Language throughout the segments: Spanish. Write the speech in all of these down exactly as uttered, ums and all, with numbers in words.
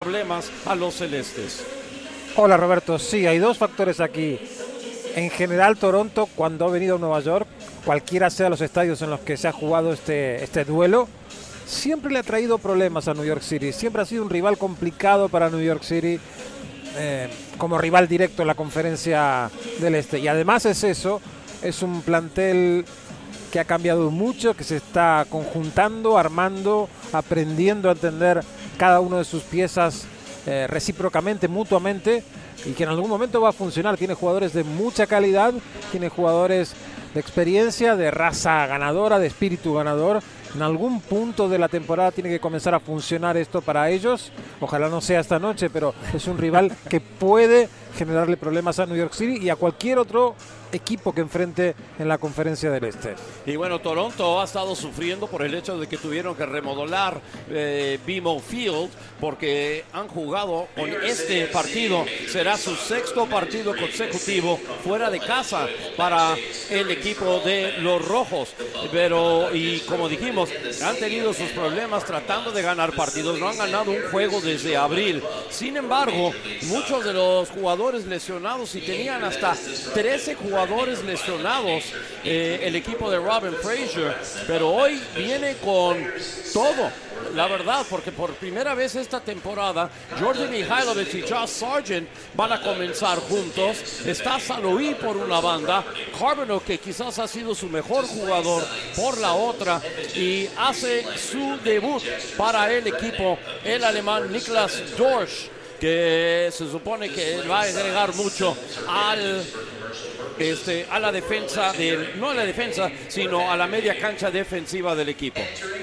problemas a los celestes. Hola Roberto, sí, hay dos factores aquí. En general, Toronto, cuando ha venido a Nueva York, cualquiera sea los estadios en los que se ha jugado este, este duelo, siempre le ha traído problemas a New York City. Siempre ha sido un rival complicado para New York City, eh, como rival directo en la Conferencia del Este. Y además es eso, es un plantel que ha cambiado mucho, que se está conjuntando, armando, aprendiendo a entender cada una de sus piezas eh, recíprocamente, mutuamente, y que en algún momento va a funcionar. Tiene jugadores de mucha calidad, tiene jugadores de experiencia, de raza ganadora, de espíritu ganador. En algún punto de la temporada tiene que comenzar a funcionar esto para ellos. Ojalá no sea esta noche, pero es un rival que puede generarle problemas a New York City y a cualquier otro equipo que enfrente en la Conferencia del Este. Y bueno, Toronto ha estado sufriendo por el hecho de que tuvieron que remodelar eh, B M O Field, porque han jugado con este partido. Será su sexto partido consecutivo fuera de casa para el equipo de los Rojos. Pero, y como dijimos, han tenido sus problemas tratando de ganar partidos. No han ganado un juego desde abril. Sin embargo, muchos de los jugadores lesionados, y tenían hasta trece jugadores jugadores lesionados eh, el equipo de Robin Fraser, pero hoy viene con todo, la verdad, porque por primera vez esta temporada Jordan Mihailovic y Josh Sargent van a comenzar juntos. Está Saloui por una banda, Carbonell, que quizás ha sido su mejor jugador, por la otra, y hace su debut para el equipo el alemán Niklas Dorsch, que se supone que va a agregar mucho al Este, a la defensa, del, no a la defensa, sino a la media cancha defensiva del equipo.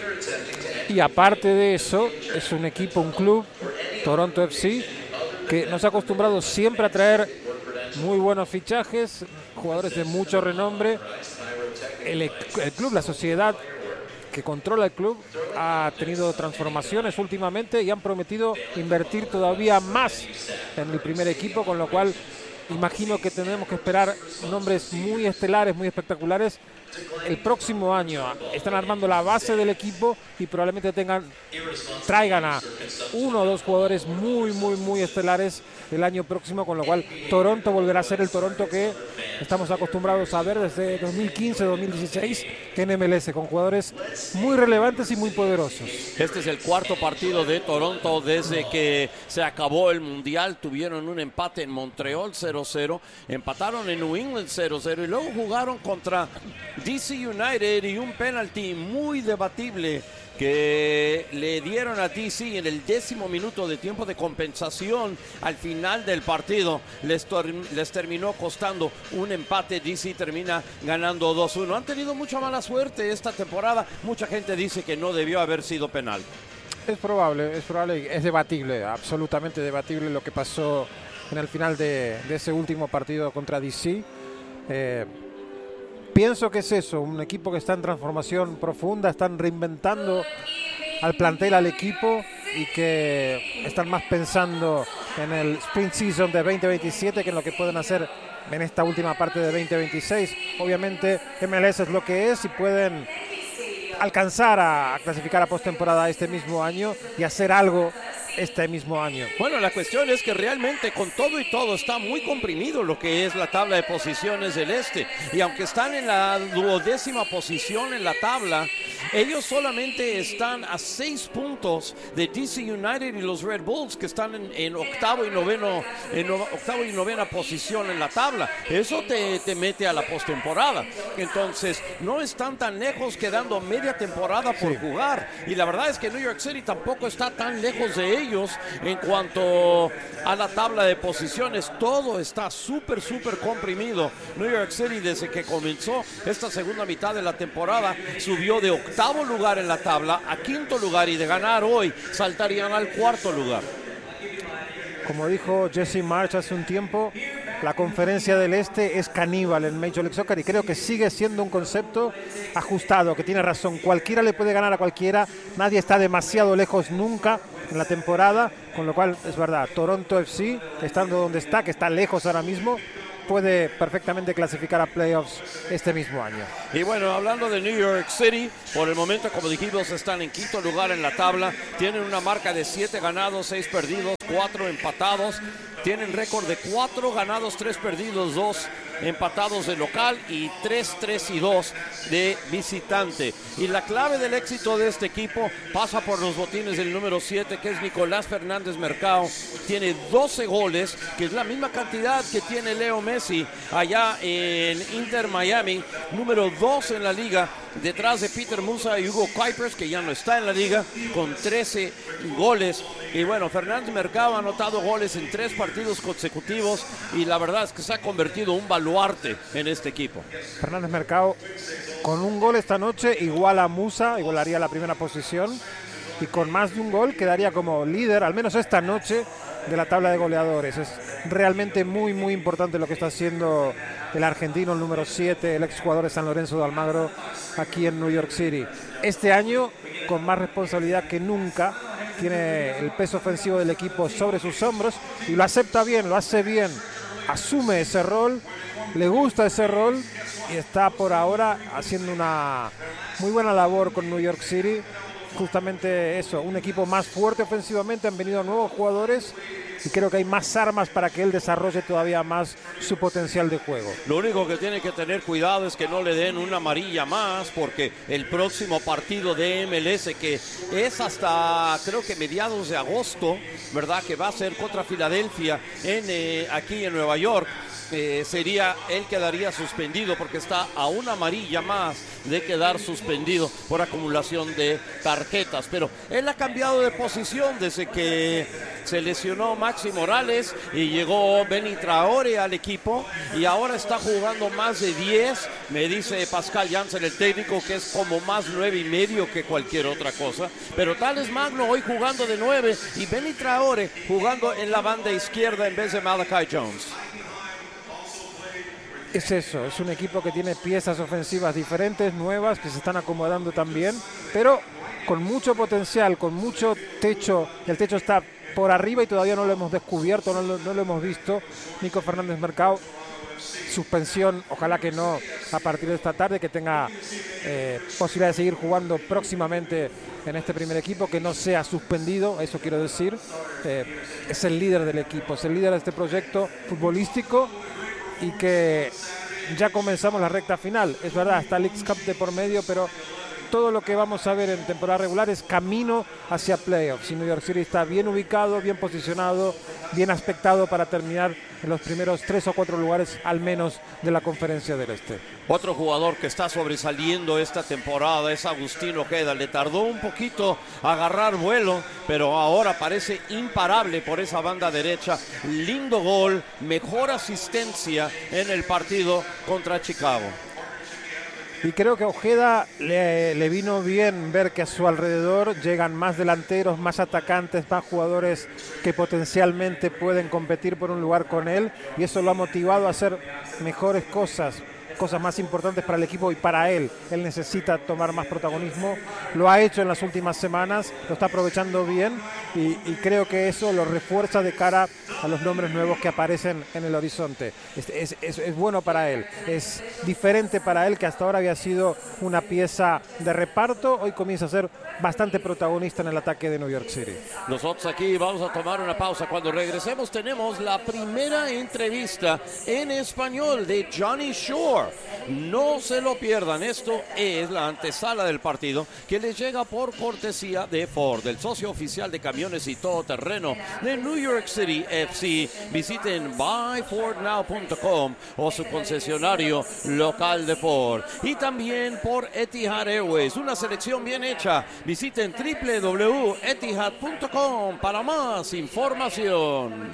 Y aparte de eso, es un equipo, un club, Toronto F C, que nos ha acostumbrado siempre a traer muy buenos fichajes, jugadores de mucho renombre. El, el club, la sociedad que controla el club, ha tenido transformaciones últimamente y han prometido invertir todavía más en el primer equipo, con lo cual imagino que tenemos que esperar nombres muy estelares, muy espectaculares el próximo año. Están armando la base del equipo y probablemente tengan, traigan a uno o dos jugadores muy, muy, muy estelares el año próximo, con lo cual Toronto volverá a ser el Toronto que estamos acostumbrados a ver desde dos mil quince dos mil dieciséis en M L S, con jugadores muy relevantes y muy poderosos. Este es el cuarto partido de Toronto desde que se acabó el Mundial. Tuvieron un empate en Montreal cero cero, empataron en New England cero cero y luego jugaron contra D C United y un penalti muy debatible que le dieron a D C en el décimo minuto de tiempo de compensación al final del partido. Les, les terminó costando un empate. D C termina ganando dos uno. Han tenido mucha mala suerte esta temporada. Mucha gente dice que no debió haber sido penal. Es probable, es probable, es debatible, absolutamente debatible lo que pasó en el final de, de ese último partido contra D C. Eh, Pienso que es eso, un equipo que está en transformación profunda, están reinventando al plantel, al equipo, y que están más pensando en el Sprint Season de veinte veintisiete que en lo que pueden hacer en esta última parte de veinte veintiséis. Obviamente M L S es lo que es y pueden alcanzar a clasificar a postemporada este mismo año y hacer algo este mismo año. Bueno, la cuestión es que realmente con todo y todo está muy comprimido lo que es la tabla de posiciones del este, y aunque están en la duodécima posición en la tabla, ellos solamente están a seis puntos de D C United y los Red Bulls, que están en, en octavo y noveno en no, octavo y novena posición en la tabla. Eso te, te mete a la postemporada. Entonces no están tan lejos, quedando media temporada por sí. jugar, y la verdad es que New York City tampoco está tan lejos de ellos. En cuanto a la tabla de posiciones, todo está súper, súper comprimido. New York City, desde que comenzó esta segunda mitad de la temporada, subió de octavo lugar en la tabla a quinto lugar, y de ganar hoy saltarían al cuarto lugar. Como dijo Jesse Marsh hace un tiempo, la Conferencia del Este es caníbal en Major League Soccer, y creo que sigue siendo un concepto ajustado, que tiene razón. Cualquiera le puede ganar a cualquiera, nadie está demasiado lejos nunca en la temporada, con lo cual es verdad, Toronto F C, estando donde está, que está lejos ahora mismo, puede perfectamente clasificar a playoffs este mismo año. Y bueno, hablando de New York City, por el momento, como dijimos, están en quinto lugar en la tabla. Tienen una marca de siete ganados, seis perdidos, cuatro empatados. Tienen récord de cuatro ganados, tres perdidos, dos empatados de local y tres, tres y dos de visitante. Y la clave del éxito de este equipo pasa por los botines del número siete, que es Nicolás Fernández Mercado. Tiene doce goles, que es la misma cantidad que tiene Leo Messi allá en Inter Miami, número dos en la liga, detrás de Peter Musa y Hugo Kuipers, que ya no está en la liga, con trece goles. Y bueno, Fernández Mercado ha anotado goles en tres partidos consecutivos y la verdad es que se ha convertido en un baluarte en este equipo. Fernández Mercado con un gol esta noche igual a Musa, igualaría la primera posición, y con más de un gol quedaría como líder, al menos esta noche, de la tabla de goleadores. Es realmente muy muy importante lo que está haciendo el argentino, el número siete, el exjugador de San Lorenzo de Almagro, aquí en New York City. Este año con más responsabilidad que nunca, tiene el peso ofensivo del equipo sobre sus hombros y lo acepta bien, lo hace bien, asume ese rol, le gusta ese rol y está por ahora haciendo una muy buena labor con New York City. Justamente eso, un equipo más fuerte ofensivamente, han venido nuevos jugadores y creo que hay más armas para que él desarrolle todavía más su potencial de juego. Lo único que tiene que tener cuidado es que no le den una amarilla más, porque el próximo partido de M L S, que es hasta creo que mediados de agosto, ¿verdad?, que va a ser contra Filadelfia en, eh, aquí en Nueva York, Eh, sería, él quedaría suspendido porque está a una amarilla más de quedar suspendido por acumulación de tarjetas. Pero él ha cambiado de posición desde que se lesionó Maxi Morales y llegó Benny Traore al equipo y ahora está jugando más de diez. Me dice Pascal Janssen, el técnico, que es como más nueve y medio que cualquier otra cosa. Pero Tales Magno hoy jugando de nueve y Benny Traore jugando en la banda izquierda en vez de Malachi Jones. Es eso, es un equipo que tiene piezas ofensivas diferentes, nuevas, que se están acomodando también, pero con mucho potencial, con mucho techo. El techo está por arriba y todavía no lo hemos descubierto, no lo, no lo hemos visto. Nico Fernández Mercado, suspensión, ojalá que no a partir de esta tarde, que tenga eh, posibilidad de seguir jugando próximamente en este primer equipo, que no sea suspendido, eso quiero decir. Eh, es el líder del equipo, es el líder de este proyecto futbolístico y que ya comenzamos la recta final. Es verdad, está el X-Cup de por medio, pero todo lo que vamos a ver en temporada regular es camino hacia playoffs. Y New York City está bien ubicado, bien posicionado, bien aspectado para terminar en los primeros tres o cuatro lugares al menos de la Conferencia del Este. Otro jugador que está sobresaliendo esta temporada es Agustín Ojeda. Le tardó un poquito a agarrar vuelo, pero ahora parece imparable por esa banda derecha. Lindo gol, mejor asistencia en el partido contra Chicago. Y creo que a Ojeda le, le vino bien ver que a su alrededor llegan más delanteros, más atacantes, más jugadores que potencialmente pueden competir por un lugar con él, y eso lo ha motivado a hacer mejores cosas, cosas más importantes para el equipo y para él. Él necesita tomar más protagonismo, lo ha hecho en las últimas semanas, lo está aprovechando bien y, y creo que eso lo refuerza de cara a los nombres nuevos que aparecen en el horizonte. Es, es, es, es bueno para él, es diferente para él, que hasta ahora había sido una pieza de reparto, hoy comienza a ser bastante protagonista en el ataque de New York City. Nosotros aquí vamos a tomar una pausa. Cuando regresemos tenemos la primera entrevista en español de Johnny Shore. No se lo pierdan, esto es la antesala del partido que les llega por cortesía de Ford, el socio oficial de camiones y todoterreno de New York City F C. Visiten buy ford now punto com o su concesionario local de Ford. Y también por Etihad Airways, una selección bien hecha. Visiten doble u doble u doble u punto etihad punto com para más información.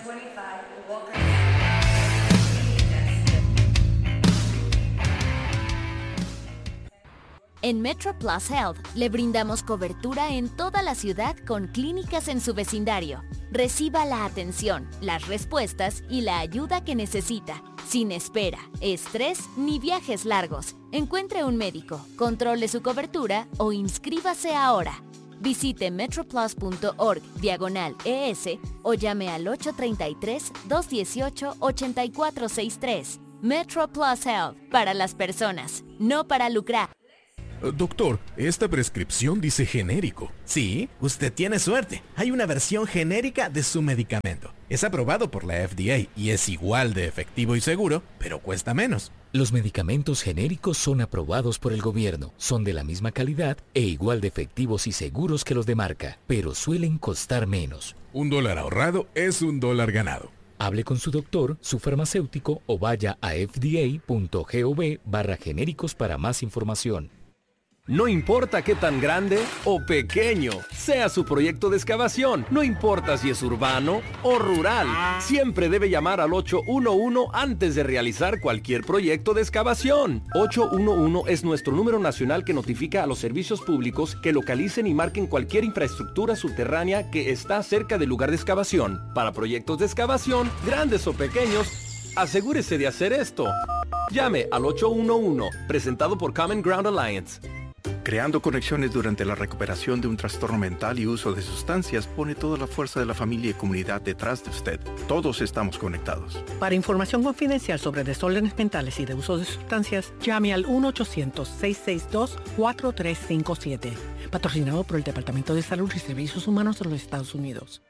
En MetroPlus Health le brindamos cobertura en toda la ciudad con clínicas en su vecindario. Reciba la atención, las respuestas y la ayuda que necesita, sin espera, estrés ni viajes largos. Encuentre un médico, controle su cobertura o inscríbase ahora. Visite metroplus.org diagonal ES o llame al ocho tres tres, dos uno ocho, ocho cuatro seis tres. Metro Plus Health, para las personas, no para lucrar. Doctor, esta prescripción dice genérico. Sí, usted tiene suerte. Hay una versión genérica de su medicamento. Es aprobado por la F D A y es igual de efectivo y seguro, pero cuesta menos. Los medicamentos genéricos son aprobados por el gobierno, son de la misma calidad e igual de efectivos y seguros que los de marca, pero suelen costar menos. Un dólar ahorrado es un dólar ganado. Hable con su doctor, su farmacéutico o vaya a f d a punto gov barra genéricos para más información. No importa qué tan grande o pequeño sea su proyecto de excavación, no importa si es urbano o rural, siempre debe llamar al ocho uno uno antes de realizar cualquier proyecto de excavación. ocho uno uno es nuestro número nacional que notifica a los servicios públicos que localicen y marquen cualquier infraestructura subterránea que está cerca del lugar de excavación. Para proyectos de excavación, grandes o pequeños, asegúrese de hacer esto. Llame al ocho uno uno, presentado por Common Ground Alliance. Creando conexiones durante la recuperación de un trastorno mental y uso de sustancias pone toda la fuerza de la familia y comunidad detrás de usted. Todos estamos conectados. Para información confidencial sobre desórdenes mentales y de uso de sustancias, llame al uno ochocientos, seis seis dos, cuatro tres cinco siete. Patrocinado por el Departamento de Salud y Servicios Humanos de los Estados Unidos.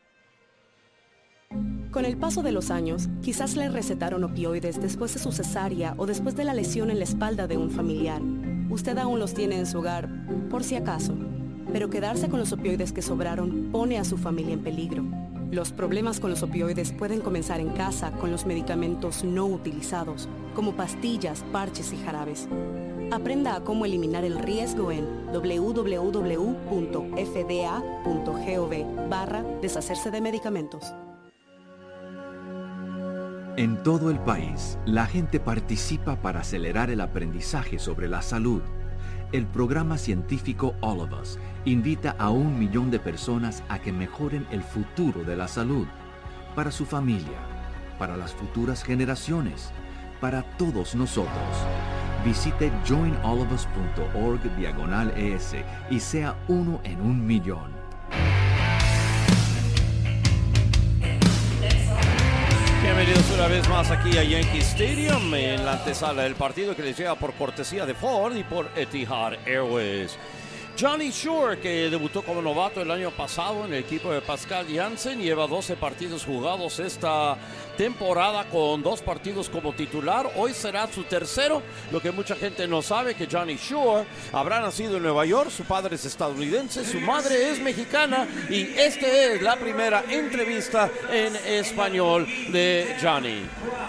Con el paso de los años, quizás le recetaron opioides después de su cesárea o después de la lesión en la espalda de un familiar. Usted aún los tiene en su hogar, por si acaso. Pero quedarse con los opioides que sobraron pone a su familia en peligro. Los problemas con los opioides pueden comenzar en casa con los medicamentos no utilizados, como pastillas, parches y jarabes. Aprenda a cómo eliminar el riesgo en doble u doble u doble u punto f d a punto gov barra deshacerse de medicamentos. En todo el país, la gente participa para acelerar el aprendizaje sobre la salud. El programa científico All of Us invita a un millón de personas a que mejoren el futuro de la salud, para su familia, para las futuras generaciones, para todos nosotros. Visite join all of us punto org diagonal es y sea uno en un millón. Bienvenidos una vez más aquí a Yankee Stadium en la antesala del partido que les llega por cortesía de Ford y por Etihad Airways. Johnny Shore, que debutó como novato el año pasado en el equipo de Pascal Jansen, lleva doce partidos jugados esta temporada con dos partidos como titular. Hoy será su tercero. Lo que mucha gente no sabe que Johnny Shore habrá nacido en Nueva York, su padre es estadounidense, su madre es mexicana y esta es la primera entrevista en español de Johnny.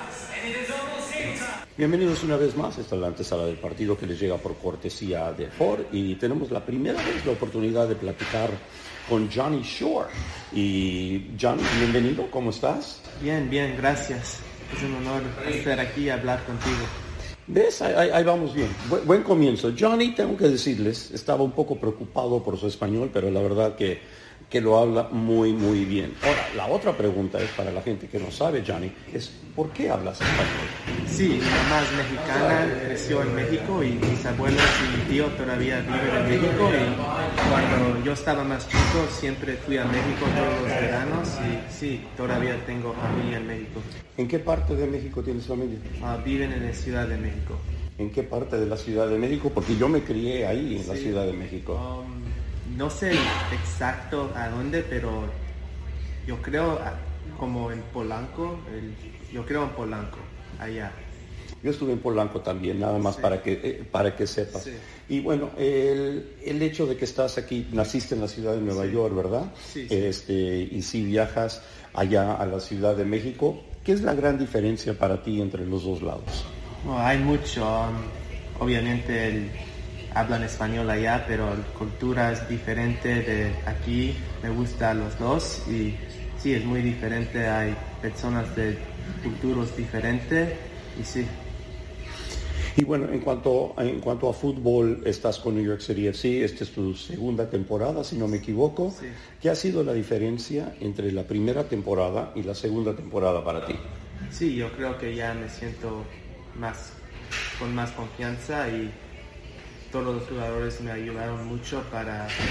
Bienvenidos una vez más, esta es la antesala del partido que les llega por cortesía de Ford y tenemos la primera vez la oportunidad de platicar con Johnny Shore. Y Johnny, bienvenido, ¿cómo estás? Bien, bien, gracias. Es un honor estar aquí y hablar contigo. ¿Ves? Ahí, ahí vamos bien. Buen, buen comienzo. Johnny, tengo que decirles, estaba un poco preocupado por su español, pero la verdad que, que lo habla muy, muy bien. Ahora, la otra pregunta es para la gente que no sabe, Johnny, es ¿por qué hablas español? Sí, mi mamá es mexicana, creció en México y mis abuelos y mi tío todavía viven en México y cuando yo estaba más chico siempre fui a México todos los veranos y sí, todavía tengo familia en México. ¿En qué parte de México tienes familia? Uh, viven en la Ciudad de México. ¿En qué parte de la Ciudad de México? Porque yo me crié ahí en sí. La Ciudad de México. Um, no sé exacto a dónde, pero yo creo como en Polanco, el, yo creo en Polanco, allá. Yo estuve en Polanco también, nada más sí. para, que, eh, para que sepas. Sí. Y bueno, el, el hecho de que estás aquí, naciste en la ciudad de Nueva sí. York, ¿verdad? Sí, sí. Este, y si viajas allá a la Ciudad de México, ¿qué es la gran diferencia para ti entre los dos lados? Oh, hay mucho. Um, obviamente el, hablan español allá, pero la cultura es diferente de aquí. Me gusta los dos y sí, es muy diferente. Hay personas de culturas diferentes y sí. Y bueno, en cuanto, en cuanto a fútbol, estás con New York City F C, esta es tu segunda temporada, si no me equivoco. Sí. ¿Qué ha sido la diferencia entre la primera temporada y la segunda temporada para ti? Sí, yo creo que ya me siento más, con más confianza y todos los jugadores me ayudaron mucho para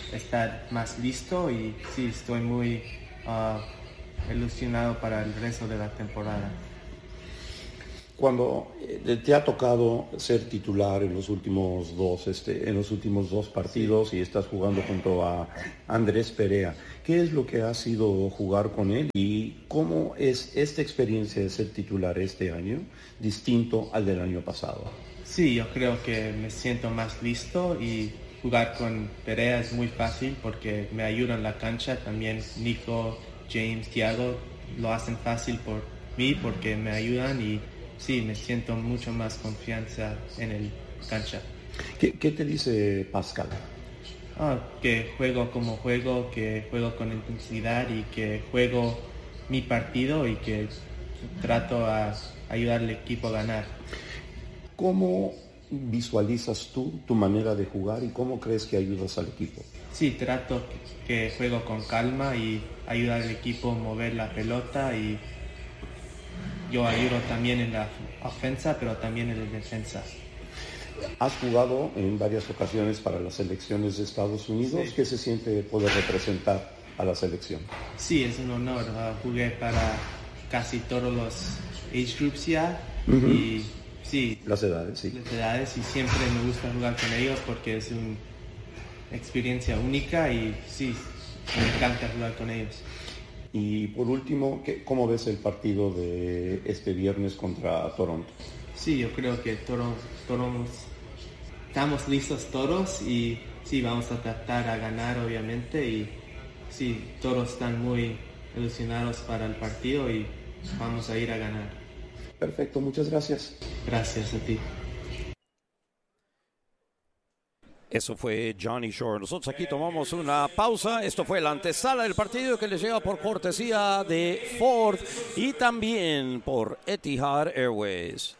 estar más listo y sí, estoy muy uh, ilusionado para el resto de la temporada. Cuando te ha tocado ser titular en los últimos dos, este, en los últimos dos partidos, sí, y estás jugando junto a Andrés Perea, ¿qué es lo que ha sido jugar con él y cómo es esta experiencia de ser titular este año distinto al del año pasado? Sí, yo creo que me siento más listo y jugar con Perea es muy fácil porque me ayuda en la cancha. También Nico, James, Thiago lo hacen fácil por mí porque me ayudan y sí, me siento mucho más confianza en el cancha. ¿Qué, qué te dice Pascal? Ah, que juego como juego, que juego con intensidad y que juego mi partido y que trato a ayudar al equipo a ganar. ¿Cómo visualizas tú tu manera de jugar y cómo crees que ayudas al equipo? Sí, trato que juego con calma y ayudar al equipo a mover la pelota y yo ayudo también en la ofensa, pero también en la defensa. Has jugado en varias ocasiones para las selecciones de Estados Unidos. Sí. ¿Qué se siente poder representar a la selección? Sí, es un honor. Uh, jugué para casi todos los age groups ya. Uh-huh. Y sí, las edades, sí. Las edades y siempre me gusta jugar con ellos porque es una experiencia única y sí, me encanta jugar con ellos. Y por último, ¿cómo ves el partido de este viernes contra Toronto? Sí, yo creo que todos, todos estamos listos todos y sí, vamos a tratar a ganar obviamente y sí, todos están muy ilusionados para el partido y vamos a ir a ganar. Perfecto, muchas gracias. Gracias a ti. Eso fue Johnny Shore. Nosotros aquí tomamos una pausa. Esto fue la antesala del partido que les llega por cortesía de Ford y también por Etihad Airways.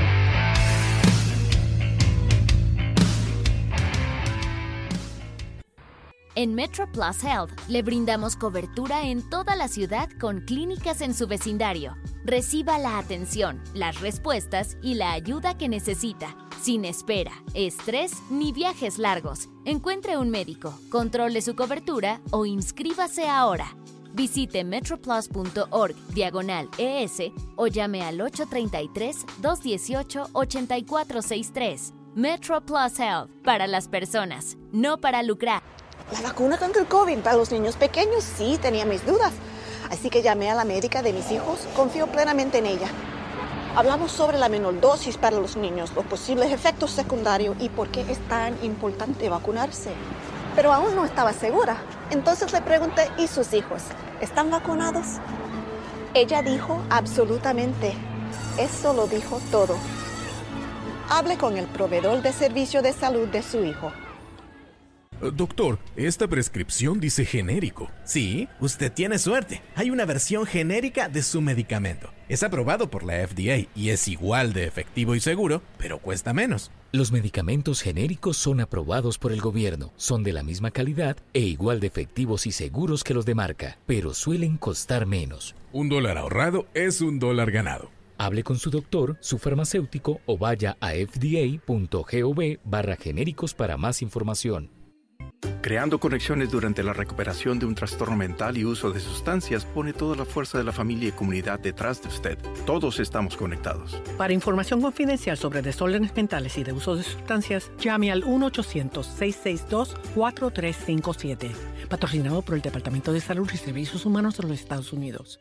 En Metro Plus Health le brindamos cobertura en toda la ciudad con clínicas en su vecindario. Reciba la atención, las respuestas y la ayuda que necesita, sin espera, estrés ni viajes largos. Encuentre un médico, controle su cobertura o inscríbase ahora. Visite metroplus.org diagonal ES o llame al ocho tres tres, dos uno ocho, ocho cuatro seis tres. Metro Plus Health, para las personas, no para lucrar. La vacuna contra el COVID para los niños pequeños sí tenía mis dudas. Así que llamé a la médica de mis hijos, confío plenamente en ella. Hablamos sobre la menor dosis para los niños, los posibles efectos secundarios y por qué es tan importante vacunarse. Pero aún no estaba segura. Entonces le pregunté, ¿y sus hijos? ¿Están vacunados? Ella dijo absolutamente. Eso lo dijo todo. Hable con el proveedor de servicio de salud de su hijo. Doctor, esta prescripción dice genérico. Sí, usted tiene suerte. Hay una versión genérica de su medicamento. Es aprobado por la F D A y es igual de efectivo y seguro, pero cuesta menos. Los medicamentos genéricos son aprobados por el gobierno, son de la misma calidad e igual de efectivos y seguros que los de marca, pero suelen costar menos. Un dólar ahorrado es un dólar ganado. Hable con su doctor, su farmacéutico o vaya a fda.gov barra genéricos para más información. Creando conexiones durante la recuperación de un trastorno mental y uso de sustancias pone toda la fuerza de la familia y comunidad detrás de usted. Todos estamos conectados. Para información confidencial sobre desórdenes mentales y de uso de sustancias, llame al uno ochocientos, seiscientos sesenta y dos, cuatro tres cinco siete. Patrocinado por el Departamento de Salud y Servicios Humanos de los Estados Unidos.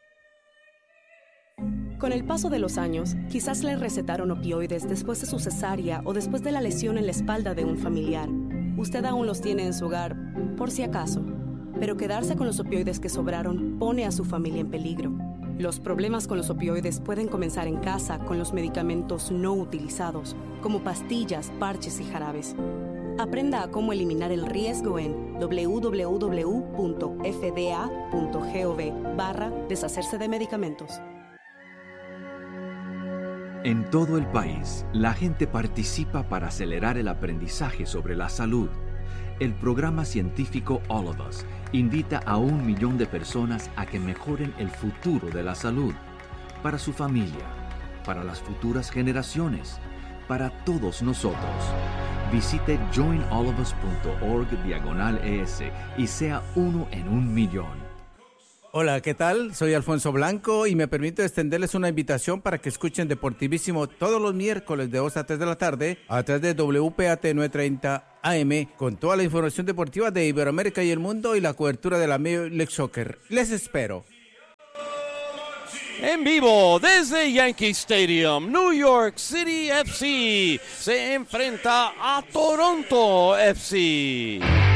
Con el paso de los años, quizás le recetaron opioides después de su cesárea o después de la lesión en la espalda de un familiar. Usted aún los tiene en su hogar, por si acaso. Pero quedarse con los opioides que sobraron pone a su familia en peligro. Los problemas con los opioides pueden comenzar en casa con los medicamentos no utilizados, como pastillas, parches y jarabes. Aprenda a cómo eliminar el riesgo en doble u doble u doble u punto f d a punto gov barra deshacerse de medicamentos. En todo el país, la gente participa para acelerar el aprendizaje sobre la salud. El programa científico All of Us invita a un millón de personas a que mejoren el futuro de la salud, para su familia, para las futuras generaciones, para todos nosotros. Visite join all of us punto org diagonal es y sea uno en un millón. Hola, ¿qué tal? Soy Alfonso Blanco y me permito extenderles una invitación para que escuchen Deportivísimo todos los miércoles de dos a tres de la tarde a través de W P A T novecientos treinta A M con toda la información deportiva de Iberoamérica y el mundo y la cobertura de la Major League Soccer. Les espero. En vivo desde Yankee Stadium, New York City F C se enfrenta a Toronto F C.